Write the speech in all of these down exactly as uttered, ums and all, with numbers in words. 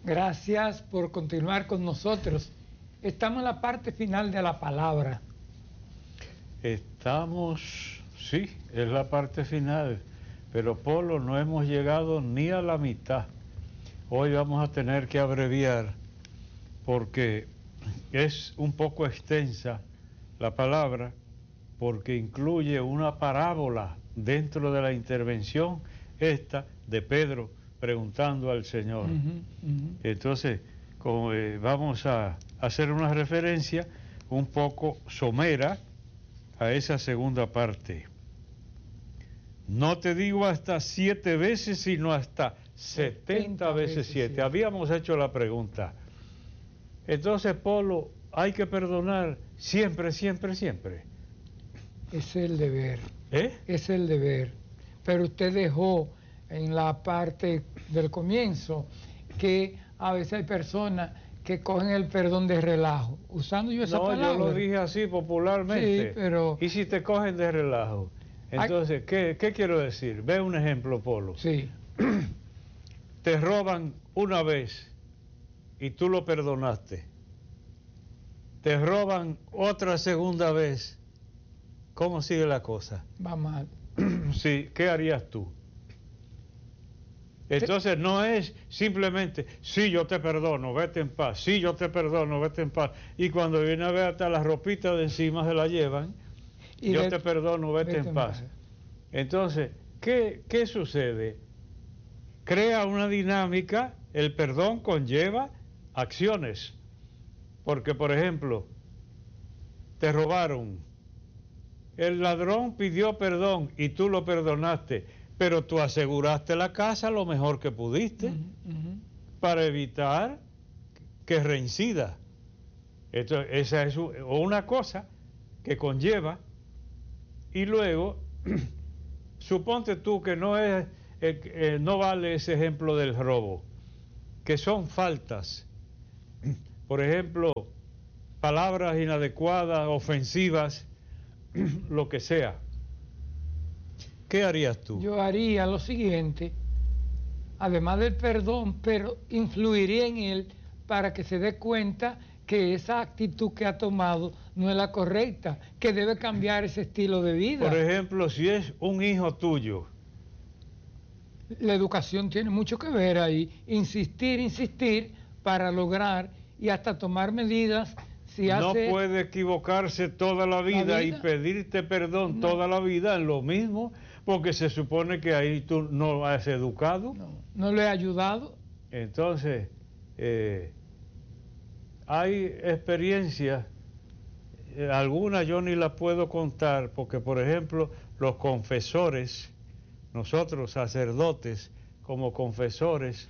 Gracias por continuar con nosotros. Estamos en la parte final de la palabra. Estamos, sí, es la parte final, pero Polo, no hemos llegado ni a la mitad. Hoy vamos a tener que abreviar porque es un poco extensa la palabra, porque incluye una parábola dentro de la intervención esta de Pedro preguntando al Señor. Uh-huh, uh-huh. Entonces, como, eh, vamos a hacer una referencia un poco somera a esa segunda parte. No te digo hasta siete veces, sino hasta setenta veces siete. Habíamos hecho la pregunta. Entonces, Polo, hay que perdonar siempre, siempre, siempre. Es el deber. ¿Eh? Es el deber. Pero usted dejó en la parte del comienzo que a veces hay personas que cogen el perdón de relajo, usando yo esa no, palabra. No, yo lo dije así popularmente. Sí, pero... ¿Y si te cogen de relajo? Entonces, ¿qué, qué quiero decir? Ve un ejemplo, Polo. Sí. Te roban una vez y tú lo perdonaste. Te roban otra segunda vez. ¿Cómo sigue la cosa? Va mal. Sí, ¿qué harías tú? Entonces no es simplemente, sí, yo te perdono, vete en paz, sí, yo te perdono, vete en paz. Y cuando viene a ver hasta la ropita de encima se la llevan, y yo te perdono, vete, vete en paz. paz. Entonces, ¿qué, qué sucede? Crea una dinámica, el perdón conlleva acciones. Porque, por ejemplo, te robaron, el ladrón pidió perdón y tú lo perdonaste. Pero tú aseguraste la casa lo mejor que pudiste, uh-huh, uh-huh. para evitar que reincida. Esto, esa es una cosa que conlleva. Y luego, suponte tú que no es, eh, eh, no vale ese ejemplo del robo, que son faltas. Por ejemplo, palabras inadecuadas, ofensivas, lo que sea. ¿Qué harías tú? Yo haría lo siguiente, además del perdón, pero influiría en él para que se dé cuenta que esa actitud que ha tomado no es la correcta, que debe cambiar ese estilo de vida. Por ejemplo, si es un hijo tuyo. La educación tiene mucho que ver ahí, insistir, insistir para lograr y hasta tomar medidas. Si no hace puede equivocarse toda la vida, la vida y pedirte perdón no. toda la vida en lo mismo, porque se supone que ahí tú no has educado. No, no le he ayudado. Entonces, eh, hay experiencias, eh, algunas yo ni las puedo contar, porque por ejemplo, los confesores, nosotros sacerdotes como confesores,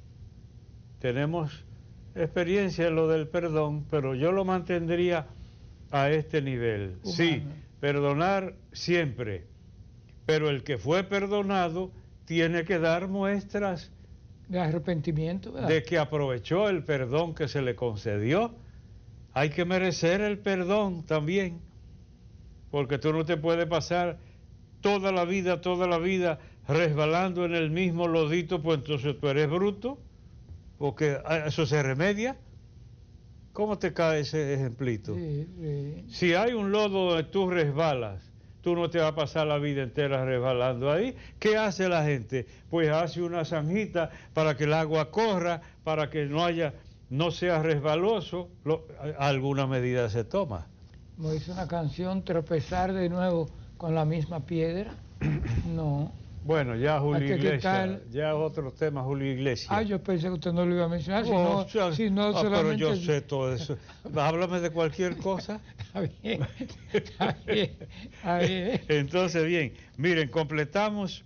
tenemos experiencia en lo del perdón, pero yo lo mantendría a este nivel. Humano. Sí, perdonar siempre, pero el que fue perdonado tiene que dar muestras de arrepentimiento, ¿verdad? De que aprovechó el perdón que se le concedió. Hay que merecer el perdón también, porque tú no te puedes pasar toda la vida, toda la vida resbalando en el mismo lodito, pues entonces tú eres bruto. Porque eso se remedia. ¿Cómo te cae ese ejemplito? Sí, sí. Si hay un lodo donde tú resbalas, tú no te vas a pasar la vida entera resbalando ahí. ¿Qué hace la gente? Pues hace una zanjita para que el agua corra, para que no haya, no sea resbaloso. Lo, alguna medida se toma. Como dice una canción, tropezar de nuevo con la misma piedra. No. Bueno, ya Julio Iglesias, ya otro tema, Julio Iglesias. Ah, yo pensé que usted no lo iba a mencionar, si oh, no, o sea, si no ah, solamente... Pero yo sé todo eso. Háblame de cualquier cosa. Está bien, está bien, está bien. Entonces, bien, miren, completamos,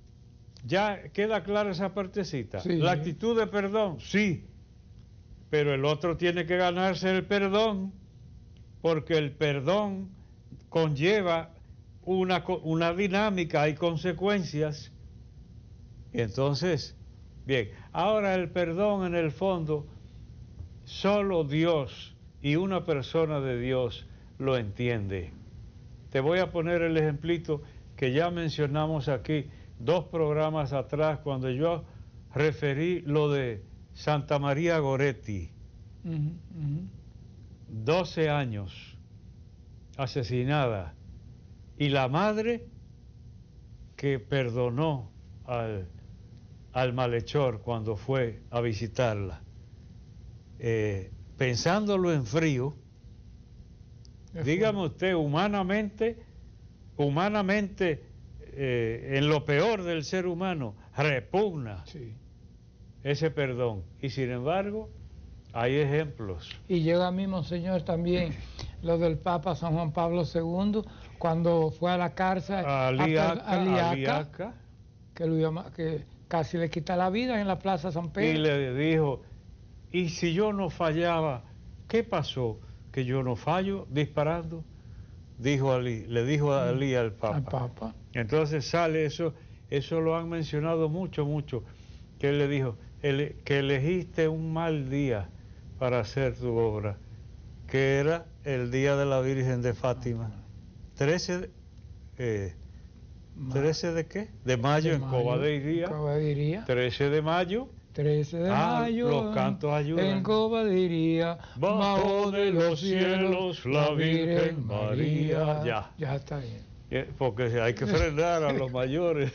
ya queda clara esa partecita. Sí. La actitud de perdón, sí, pero el otro tiene que ganarse el perdón, porque el perdón conlleva Una, una dinámica, hay consecuencias. Entonces, bien, ahora el perdón en el fondo, solo Dios y una persona de Dios lo entiende. Te voy a poner el ejemplito que ya mencionamos aquí, dos programas atrás, cuando yo referí lo de Santa María Goretti, uh-huh, uh-huh. doce años, asesinada, y la madre que perdonó al, al malhechor cuando fue a visitarla. Eh, pensándolo en frío, dígame usted, humanamente, humanamente, eh, en lo peor del ser humano, repugna sí. ese perdón. Y sin embargo, hay ejemplos. Y llega mismo, señor, también lo del Papa San Juan Pablo segundo, cuando fue a la cárcel a Liaca, a, Liaca, a Liaca, que, lo, que casi le quita la vida en la Plaza San Pedro. Y le dijo, ¿y si yo no fallaba? ¿Qué pasó? ¿Que yo no fallo disparando? Dijo Ali, le dijo a Ali al Papa. Al Papa. Entonces sale eso, eso lo han mencionado mucho, mucho, que él le dijo, ele, que elegiste un mal día para hacer tu obra, que era el día de la Virgen de Fátima. trece de, eh, ¿trece de qué? De mayo, de en Cobadiría. trece de mayo. trece de ah, mayo. Los cantos ayudan. En Cobadiría. Bajo de los cielos la Virgen María. María. Ya. Ya está bien. Porque hay que frenar a los mayores.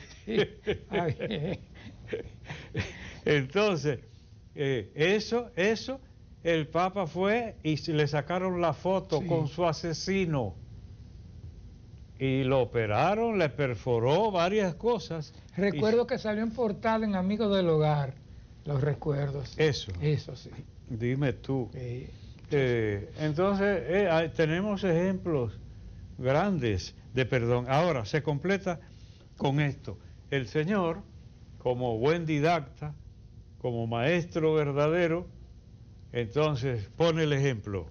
Entonces, eh, eso, eso, el Papa fue y le sacaron la foto sí. con su asesino. Y lo operaron, le perforó varias cosas. Recuerdo y... que salió en portada en Amigos del Hogar, los recuerdos. Eso. Eso sí. Dime tú. Sí. Eh, entonces, eh, tenemos ejemplos grandes de perdón. Ahora, se completa con esto. El Señor, como buen didacta, como maestro verdadero, entonces pone el ejemplo.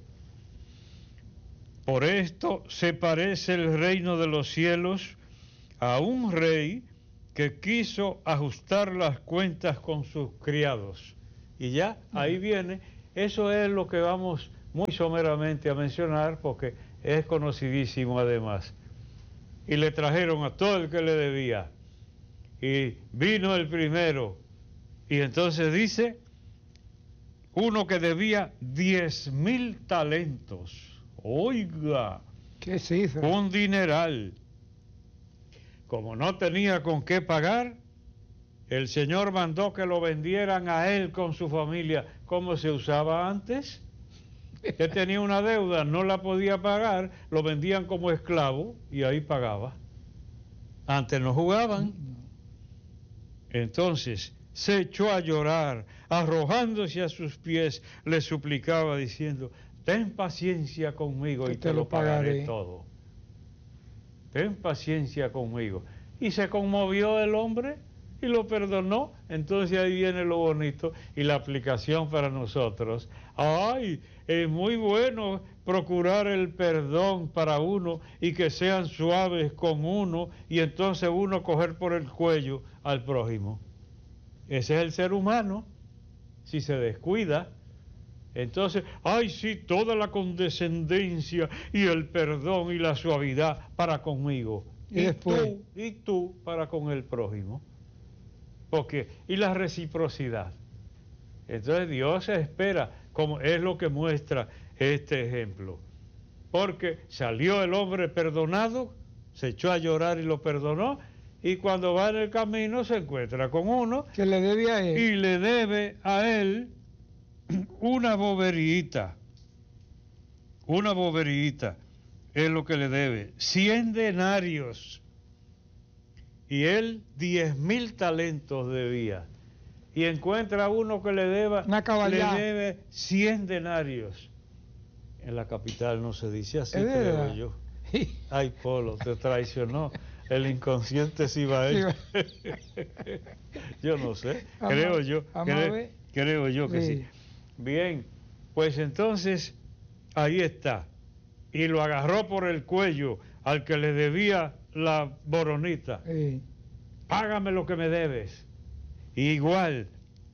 Por esto se parece el reino de los cielos a un rey que quiso ajustar las cuentas con sus criados. Y ya, ahí viene, eso es lo que vamos muy someramente a mencionar porque es conocidísimo además. Y le trajeron a todo el que le debía. Y vino el primero. Y entonces dice, uno que debía diez mil talentos. Oiga, ¿qué cifra? Un dineral. Como no tenía con qué pagar, el Señor mandó que lo vendieran a él con su familia, como se usaba antes. Él tenía una deuda, no la podía pagar, lo vendían como esclavo y ahí pagaba. Antes no jugaban. Entonces se echó a llorar, arrojándose a sus pies, le suplicaba diciendo, ten paciencia conmigo y te, te lo pagaré, pagaré todo. Ten paciencia conmigo. Y se conmovió el hombre y lo perdonó. Entonces ahí viene lo bonito y la aplicación para nosotros. ¡Ay! Es muy bueno procurar el perdón para uno y que sean suaves con uno y entonces uno coger por el cuello al prójimo. Ese es el ser humano. Si se descuida, entonces, ay sí, toda la condescendencia y el perdón y la suavidad para conmigo. Y, y después, tú, y tú para con el prójimo. Porque, y la reciprocidad. Entonces Dios espera, como es lo que muestra este ejemplo. Porque salió el hombre perdonado, se echó a llorar y lo perdonó, y cuando va en el camino se encuentra con uno que le debe a él. Y le debe a él una boberita, una boberita es lo que le debe, cien denarios, y él diez mil talentos debía, y encuentra uno que le deba, le debe cien denarios. En la capital no se dice así, creo yo. Ay, Polo, te traicionó el inconsciente cibaeño. Yo no sé, creo yo, creo, creo yo que sí. sí. Bien, pues entonces ahí está. Y lo agarró por el cuello al que le debía la boronita. Sí. Págame lo que me debes. Y igual,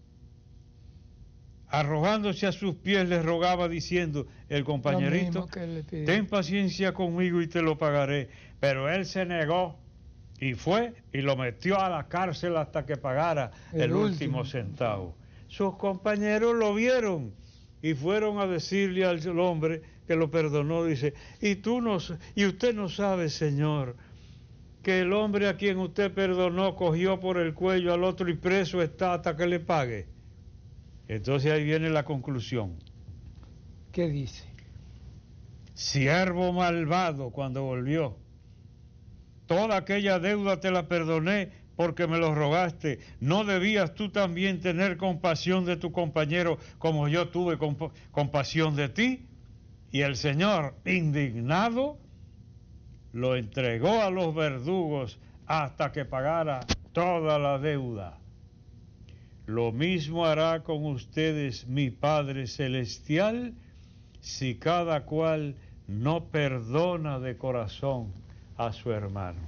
arrojándose a sus pies, le rogaba diciendo, el compañerito, ten paciencia conmigo y te lo pagaré. Pero él se negó y fue y lo metió a la cárcel hasta que pagara el, el último centavo. sus compañeros lo vieron y fueron a decirle al hombre que lo perdonó, dice, y tú no, y usted no sabe, Señor, que el hombre a quien usted perdonó cogió por el cuello al otro y preso está hasta que le pague. Entonces ahí viene la conclusión. ¿Qué dice? Siervo malvado, cuando volvió, toda aquella deuda te la perdoné porque me lo rogaste. ¿No debías tú también tener compasión de tu compañero como yo tuve comp- compasión de ti? Y el Señor, indignado, lo entregó a los verdugos hasta que pagara toda la deuda. Lo mismo hará con ustedes mi Padre Celestial si cada cual no perdona de corazón a su hermano.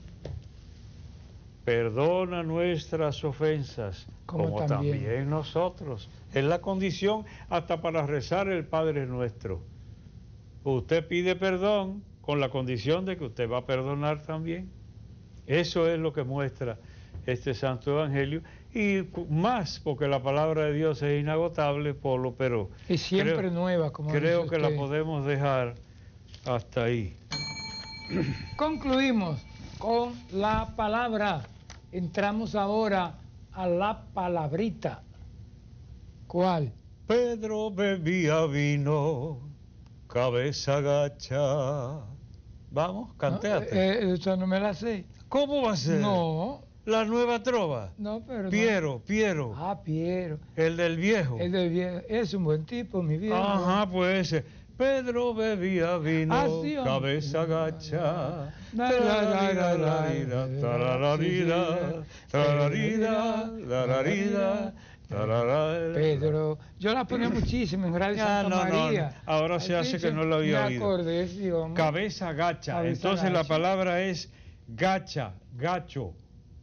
Perdona nuestras ofensas, como, como también. también nosotros. Es la condición hasta para rezar el Padre Nuestro. Usted pide perdón con la condición de que usted va a perdonar también. Eso es lo que muestra este Santo Evangelio, y más porque la palabra de Dios es inagotable, Polo, pero y siempre creo, nueva, como creo dice que usted. la podemos dejar hasta ahí. Concluimos con la palabra. Entramos ahora a la palabrita. ¿Cuál? Pedro bebía vino, cabeza gacha. Vamos, cantéate. No, eh, eso no me la sé. ¿Cómo va a ser? No. La nueva trova. No, pero Piero, no. Piero. Ah, Piero. El del viejo. El del viejo. Es un buen tipo, mi viejo. Ajá, pues ese. Pedro bebía vino, ah, sí, cabeza gacha. Tararira, tararira, tararira, tararira, tararira. Pedro, yo la ponía muchísimo en Radio ah, Santa no, María. No, no. Ahora se hace que no lo había oído. Acordé, sí, cabeza gacha. Cabeza Entonces gacha. La palabra es gacha, gacho.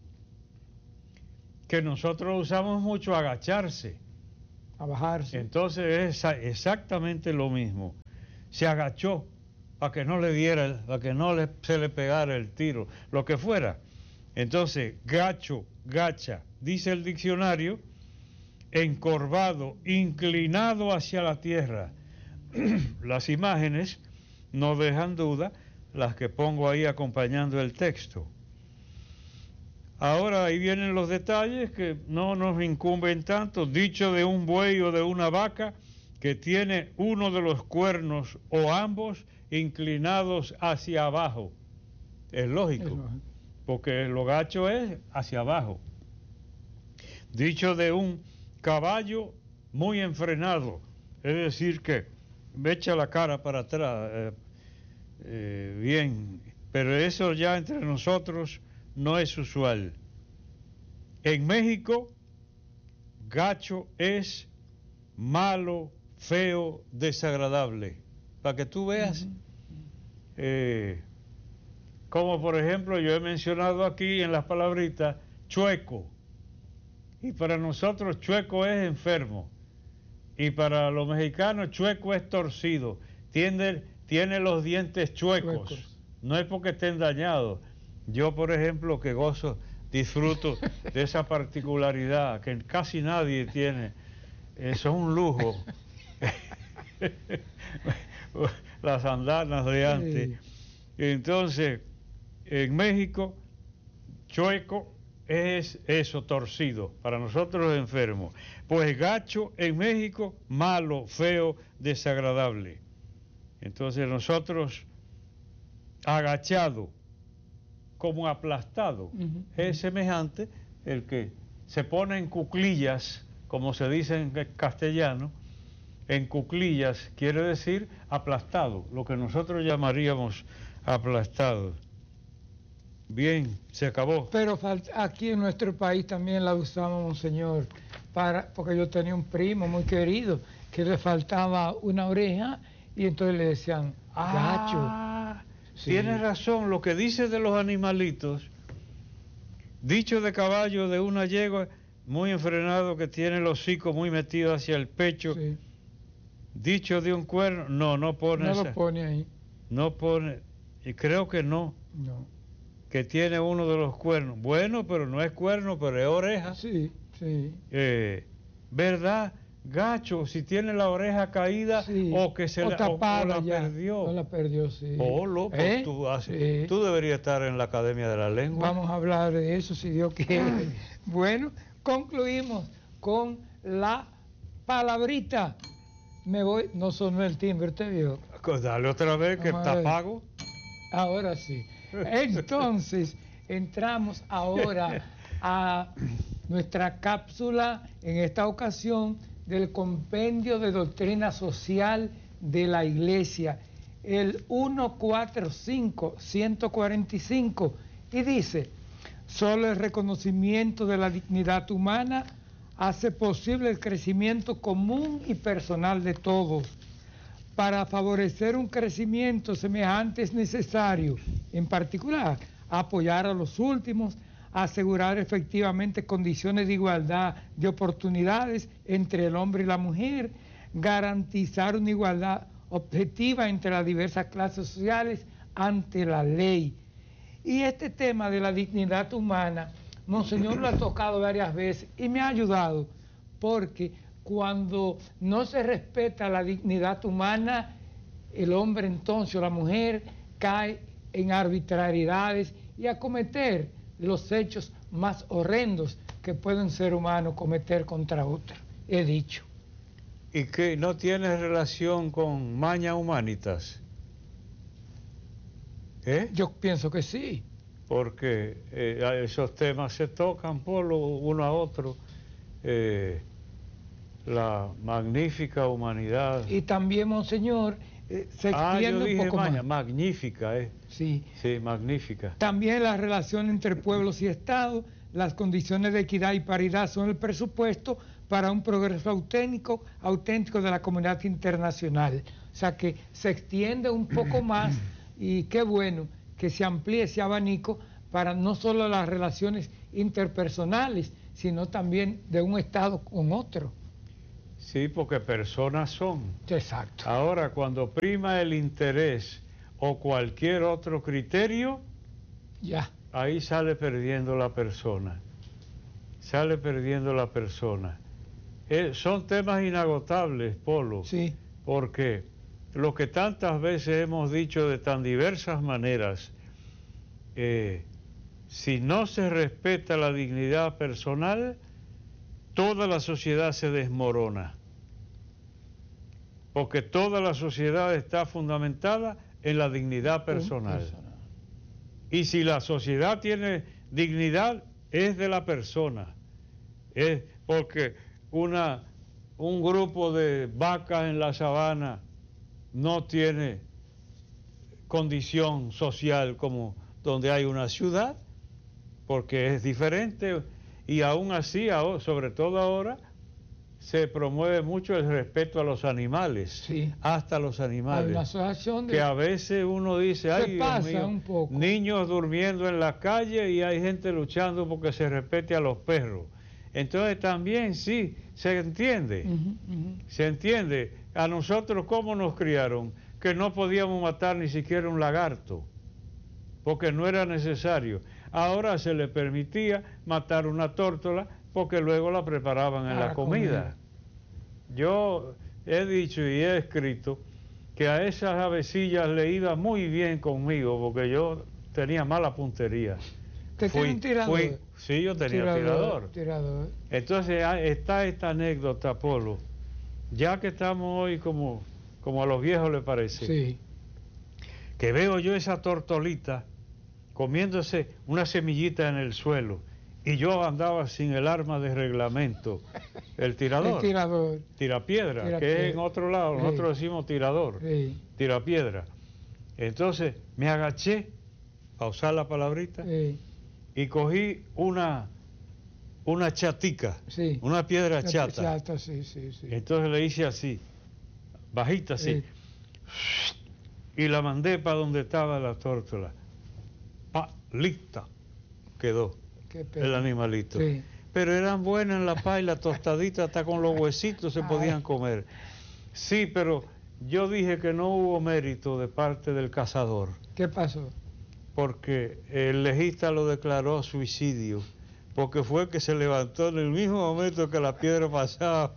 Que nosotros usamos mucho agacharse. A bajarse. Entonces es exactamente lo mismo. Se agachó para que no le diera, para que no le, se le pegara el tiro, lo que fuera. Entonces, gacho, gacha, dice el diccionario, encorvado, inclinado hacia la tierra. Las imágenes no dejan duda, las que pongo ahí acompañando el texto. Ahora ahí vienen los detalles que no nos incumben tanto. Dicho de un buey o de una vaca que tiene uno de los cuernos o ambos inclinados hacia abajo. Es lógico, porque lo gacho es hacia abajo. Dicho de un caballo muy enfrenado, es decir que me echa la cara para atrás, eh, eh, bien, pero eso ya entre nosotros no es usual. En México, gacho es malo, feo, desagradable. Para que tú veas, uh-huh. eh, como por ejemplo yo he mencionado aquí en las palabritas, chueco. Y para nosotros chueco es enfermo. Y para los mexicanos chueco es torcido. Tiene, tiene los dientes chuecos. chuecos. No es porque estén dañados. Yo, por ejemplo, que gozo, disfruto de esa particularidad que casi nadie tiene. Eso es un lujo. Las andanas de antes. Sí. Entonces, en México, chueco es eso, torcido. Para nosotros enfermo. Pues gacho en México, malo, feo, desagradable. Entonces nosotros, agachado, como aplastado, uh-huh. es semejante el que se pone en cuclillas, como se dice en castellano. En cuclillas quiere decir aplastado, lo que nosotros llamaríamos aplastado. Bien, se acabó. Pero aquí en nuestro país también la usamos, monseñor, para, porque yo tenía un primo muy querido que le faltaba una oreja y entonces le decían gacho. Ah, sí. Tienes razón, lo que dice de los animalitos, dicho de caballo de una yegua muy enfrenado que tiene el hocico muy metido hacia el pecho. Sí. Dicho de un cuerno, no, no pone No esa, lo pone ahí. No pone, y creo que no. No. Que tiene uno de los cuernos. Bueno, pero no es cuerno, pero es oreja. Sí, sí. Eh, ¿verdad? Gacho, si tiene la oreja caída sí. o que se o la, tapada o, o la ya. perdió. No la perdió, sí. Polo, pues ¿Eh? tú, haces, sí. tú deberías estar en la Academia de la Lengua. Vamos a hablar de eso si Dios quiere. Bueno, concluimos con la palabrita. Me voy, no sonó el timbre, ¿usted vio? Dale otra vez, que está pago. Ahora sí. Entonces, entramos ahora a nuestra cápsula, en esta ocasión, del Compendio de Doctrina Social de la Iglesia, el ciento cuarenta y cinco, ciento cuarenta y cinco, y dice: solo el reconocimiento de la dignidad humana hace posible el crecimiento común y personal de todos. Para favorecer un crecimiento semejante es necesario, en particular, apoyar a los últimos, asegurar efectivamente condiciones de igualdad de oportunidades entre el hombre y la mujer, garantizar una igualdad objetiva entre las diversas clases sociales ante la ley. Y este tema de la dignidad humana, Monseñor lo ha tocado varias veces y me ha ayudado, porque cuando no se respeta la dignidad humana, el hombre entonces o la mujer cae en arbitrariedades y a cometer los hechos más horrendos que puede un ser humano cometer contra otro, he dicho. ¿Y que no tiene relación con Maña Humanitas? ¿Eh? Yo pienso que sí. Porque eh, esos temas se tocan por lo, uno a otro. Eh, la magnífica humanidad. Y también, Monseñor, eh, se extiende ah, yo dije un poco Maña, más. Magnífica, ¿eh? Sí. Sí, magnífica. También la relación entre pueblos y Estado, las condiciones de equidad y paridad son el presupuesto para un progreso auténtico, auténtico de la comunidad internacional. O sea que se extiende un poco más y qué bueno que se amplíe ese abanico para no solo las relaciones interpersonales, sino también de un Estado con otro. Sí, porque personas son. Exacto. Ahora, cuando prima el interés o cualquier otro criterio, ya, ahí sale perdiendo la persona. Sale perdiendo la persona. Eh, son temas inagotables, Polo. Sí. Porque lo que tantas veces hemos dicho de tan diversas maneras, eh, si no se respeta la dignidad personal, toda la sociedad se desmorona. Porque toda la sociedad está fundamentada en la dignidad personal. personal. Y si la sociedad tiene dignidad, es de la persona. Es porque una, un grupo de vacas en la sabana no tiene condición social como donde hay una ciudad, porque es diferente. Y aún así, sobre todo ahora, se promueve mucho el respeto a los animales, sí. hasta los animales, de... que a veces uno dice, ay, pasa Dios mío, un poco. Niños durmiendo en la calle y hay gente luchando porque se respete a los perros. Entonces también sí, se entiende, uh-huh, uh-huh. se entiende. A nosotros, ¿cómo nos criaron? Que no podíamos matar ni siquiera un lagarto, porque no era necesario. Ahora se le permitía matar una tórtola porque luego la preparaban en ah, la comida. Comer. Yo he dicho y he escrito que a esas avecillas le iba muy bien conmigo porque yo tenía mala puntería. ¿Te fui, un tirador? Fui, sí, yo tenía tirador, tirador. tirador. Entonces está esta anécdota, Polo, ya que estamos hoy como, como a los viejos les parece, sí. que veo yo esa tortolita comiéndose una semillita en el suelo, y yo andaba sin el arma de reglamento, el tirador, el tirador. tirapiedra, Tira que es en otro lado, sí. Nosotros decimos tirador, sí. tirapiedra. Entonces me agaché, a usar la palabrita, sí. y cogí una, una chatica, sí. una piedra chata. chata sí, sí, sí. Entonces le hice así, bajita así, sí. y la mandé para donde estaba la tórtola. Pa, lista, quedó el animalito. Sí. Pero eran buenas en la paila, tostaditas, hasta con los huesitos se podían Ay. comer. Sí, pero yo dije que no hubo mérito de parte del cazador. ¿Qué pasó? Porque el legista lo declaró suicidio, porque fue que se levantó en el mismo momento que la piedra pasaba.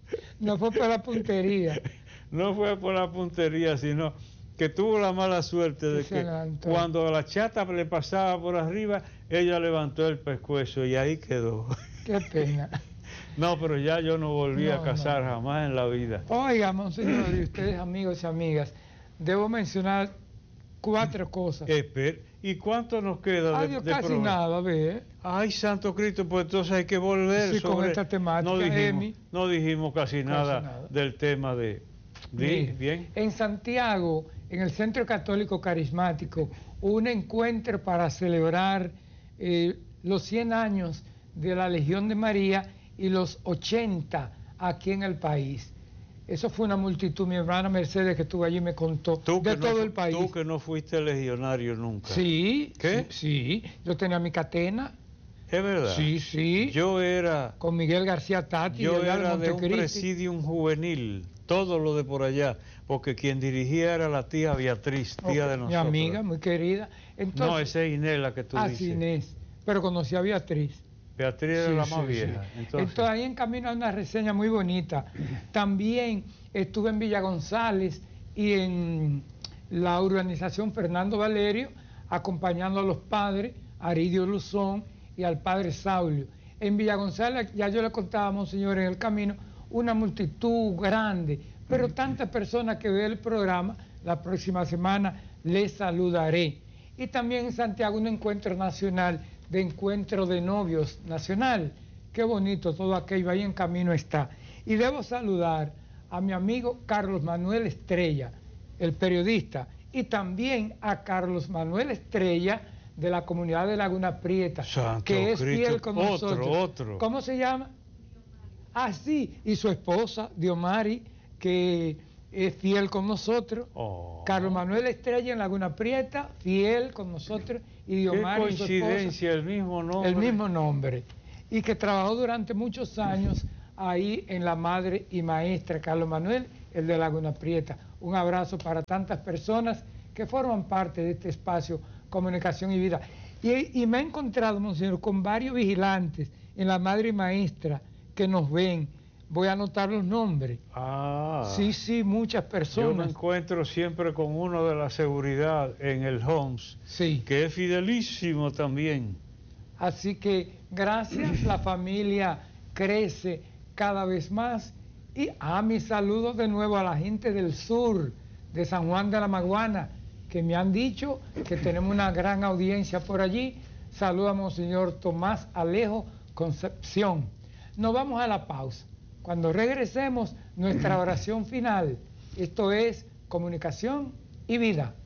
No fue por la puntería. No fue por la puntería, sino que tuvo la mala suerte de que cuando la chata le pasaba por arriba, ella levantó el pescuezo y ahí quedó. Qué pena. No, pero ya yo no volví no, a casar no. jamás en la vida. Oiga, monseñor, y ustedes amigos y amigas, debo mencionar cuatro cosas. Espera, ¿y cuánto nos queda de, Adiós, de casi programa? nada, ve. Ay, Santo Cristo, pues entonces hay que volver sí, sobre... con esta temática, no dijimos, Emi. no dijimos casi, casi nada, nada del tema de... Mire, bien. En Santiago, en el Centro Católico Carismático, un encuentro para celebrar eh, los cien años de la Legión de María y los ochenta aquí en el país. Eso fue una multitud, mi hermana Mercedes que estuvo allí me contó, de todo no, el país. Tú que no fuiste legionario nunca. Sí. ¿Qué? Sí, sí. Yo tenía mi catena. ¿Es verdad? Sí, sí. Yo era... Con Miguel García Tati. Yo era de un presidium juvenil, todo lo de por allá, porque quien dirigía era la tía Beatriz, tía okay, de nosotros. Mi amiga, muy querida. Entonces, no, esa es Inés la que tú ah, dices. Sí, Inés, pero conocí a Beatriz. Beatriz era sí, la más sí, vieja. Sí. Entonces... Entonces ahí en camino hay una reseña muy bonita. También estuve en Villa González y en la urbanización Fernando Valerio, acompañando a los padres, Aridio Luzón y al padre Saulio. En Villa González, ya yo le contaba a monseñor en el camino, una multitud grande, pero tantas personas que ve el programa, la próxima semana les saludaré. Y también en Santiago un encuentro nacional, de encuentro de novios nacional. Qué bonito todo aquello, ahí en camino está. Y debo saludar a mi amigo Carlos Manuel Estrella, el periodista, y también a Carlos Manuel Estrella, de la comunidad de Laguna Prieta, Santo que es Cristo, fiel con otro, nosotros. Otro. ¿Cómo se llama? Ah, sí, y su esposa, Diomari, que es fiel con nosotros. Oh. Carlos Manuel Estrella en Laguna Prieta, fiel con nosotros, y Diomari, qué coincidencia, su esposa, el mismo nombre. El mismo nombre. Y que trabajó durante muchos años ahí en La Madre y Maestra, Carlos Manuel, el de Laguna Prieta. Un abrazo para tantas personas que forman parte de este espacio Comunicación y Vida. Y, y me he encontrado, monseñor, con varios vigilantes en La Madre y Maestra que nos ven. Voy a anotar los nombres. Ah. Sí, sí, muchas personas. Yo me encuentro siempre con uno de la seguridad en el Homs, sí, que es fidelísimo también. Así que gracias, la familia crece cada vez más. Y a mis saludos de nuevo a la gente del sur, de San Juan de la Maguana, que me han dicho que tenemos una gran audiencia por allí. Saludos a monseñor Tomás Alejo Concepción. Nos vamos a la pausa. Cuando regresemos, nuestra oración final. Esto es Comunicación y Vida.